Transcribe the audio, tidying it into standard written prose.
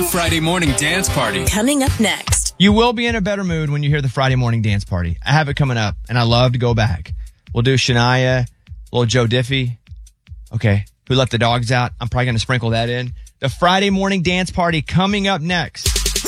Friday morning dance party. Coming up next. You will be in a better mood when you hear the Friday morning dance party. I have it coming up, and I love to go back. We'll do Shania, little Joe Diffie. Okay, Who Let the Dogs Out? I'm probably going to sprinkle that in. The Friday morning dance party coming up next.